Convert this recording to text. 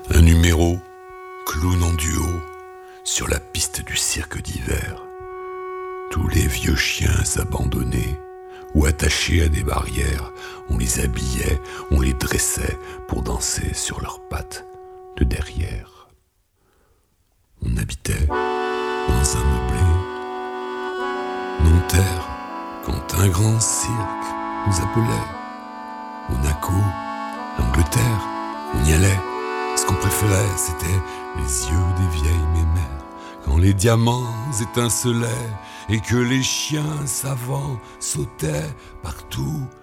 Un numéro, clown en duo, sur la piste du cirque d'hiver. Tous les vieux chiens abandonnés ou attachés à des barrières, on les habillait, on les dressait pour danser sur leurs pattes de derrière. On habitait dans un meublé, Nanterre, quand un grand cirque nous appelait. Monaco, l'Angleterre, on y allait. Ce qu'on préférait, c'était les yeux des vieilles mémères, quand les diamants étincelaient et que les chiens savants sautaient partout